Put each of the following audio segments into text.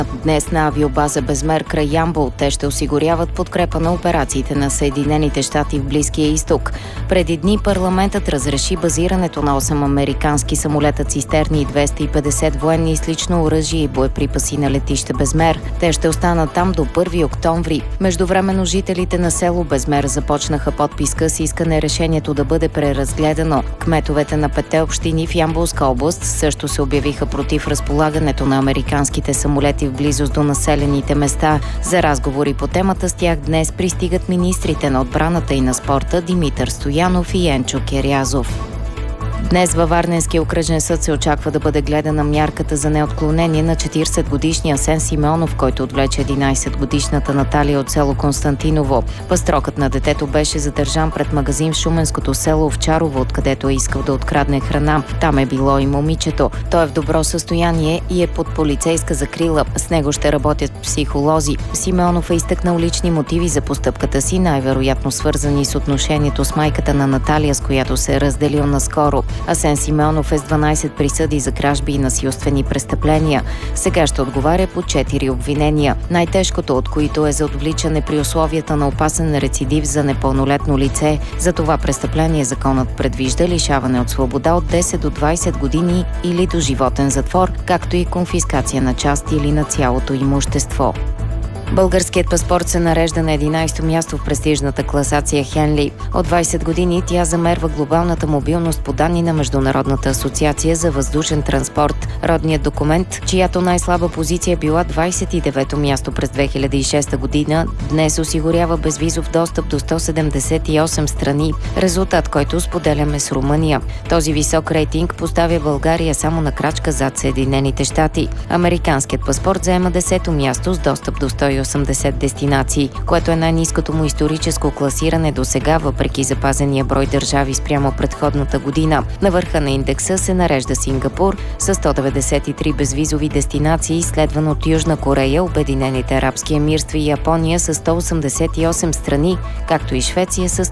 Днес на авиобаза Безмер край Ямбол. Те ще осигуряват подкрепа на операциите на Съединените щати в Близкия изток. Преди дни парламентът разреши базирането на 8 американски самолета цистерни и 250 военни с лично оръжие и боеприпаси на летище Безмер. Те ще останат там до 1 октомври. Междувременно жителите на село Безмер започнаха подписка с искане решението да бъде преразгледано. Кметовете на 5 общини в Ямболска област също се обявиха против разполагането на американските самолети в близост до населените места. За разговори по темата с тях днес пристигат министрите на отбраната и на спорта Димитър Стоянов и Енчо Керязов. Днес във Варненския окръжен съд се очаква да бъде гледана мярката за неотклонение на 40-годишния Асен Симеонов, който отвлече 11-годишната Наталия от село Константиново. Пъстрокът на детето беше задържан пред магазин в шуменското село Овчарово, откъдето е искал да открадне храна. Там е било и момичето. Той е в добро състояние и е под полицейска закрила. С него ще работят психолози. Симеонов е изтъкнал лични мотиви за постъпката си, най-вероятно свързани с отношението с майката на Наталия, с която се е разделил наскоро. Асен Симеонов е с 12 присъди за кражби и насилствени престъпления. Сега ще отговаря по 4 обвинения, най-тежкото от които е за отвличане при условията на опасен рецидив за непълнолетно лице. За това престъпление законът предвижда лишаване от свобода от 10 до 20 години или доживотен затвор, както и конфискация на част или на цялото имущество. Българският паспорт се нарежда на 11-то място в престижната класация Хенли. От 20 години тя замерва глобалната мобилност по данни на Международната асоциация за въздушен транспорт. Родният документ, чиято най-слаба позиция била 29-то място през 2006 година, днес осигурява безвизов достъп до 178 страни, резултат, който споделяме с Румъния. Този висок рейтинг поставя България само на крачка зад Съединените щати. Американският паспорт заема 10-то място с достъп до 180 дестинации, което е най-ниското му историческо класиране до сега, въпреки запазения брой държави спрямо предходната година. На върха на индекса се нарежда Сингапур с 193 безвизови дестинации, следван от Южна Корея, Обединените арабски емирства и Япония с 188 страни, както и Швеция с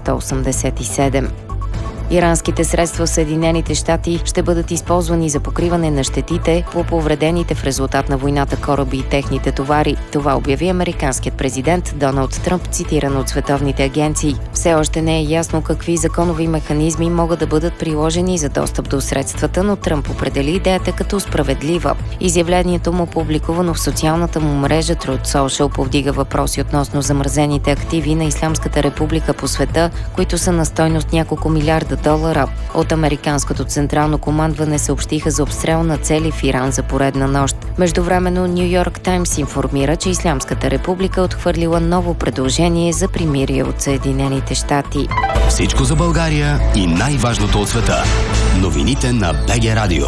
187. Иранските средства в Съединените щати ще бъдат използвани за покриване на щетите по повредените в резултат на войната кораби и техните товари. Това обяви американският президент Доналд Тръмп, цитиран от световните агенции. Все още не е ясно какви законови механизми могат да бъдат приложени за достъп до средствата, но Тръмп определи идеята като справедлива. Изявлението му, публикувано в социалната му мрежа Truth Social, повдига въпроси относно замразените активи на Ислямската република по света, които са на стойност няколко милиарда $. От американското централно командване съобщиха за обстрел на цели в Иран за поредна нощ. Междувременно Ню Йорк Таймс информира, че Ислямската република отхвърлила ново предложение за примирие от Съединените щати. Всичко за България и най-важното от света. Новините на БГ Радио.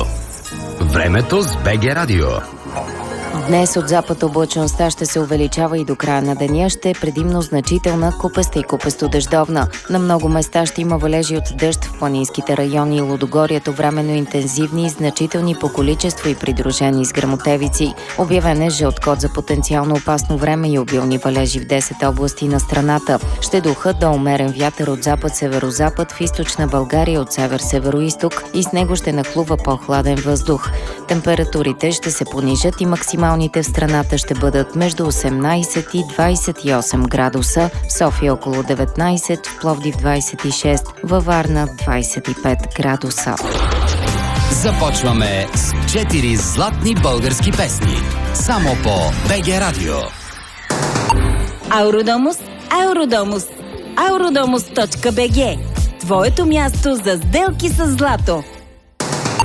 Времето с БГ Радио. Днес от запад облачността ще се увеличава и до края на деня ще е предимно значителна, купеста и купесто-дъждовна. На много места ще има валежи от дъжд в планинските райони и Лудогорието, временно интензивни и значителни по количество и придружени с гръмотевици. Обявен е жълт код за потенциално опасно време и обилни валежи в 10 области на страната. Ще духа до умерен вятър от запад-северозапад в източна България от север-североизток и с него ще нахлува по-хладен въздух. Температурите ще се понижат и максималните в страната ще бъдат между 18 и 28 градуса, в София около 19, в Пловдив 26, във Варна 25 градуса. Започваме с 4 златни български песни. Само по БГ Радио. Ауродомус, Ауродомус, Aurодомус.bg. Твоето място за сделки с злато.